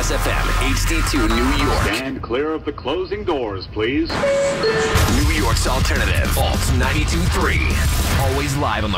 Kiss FM, HD2 New York. Stand clear of the closing doors, please. New York's alternative, Alt 92.3. Always live on the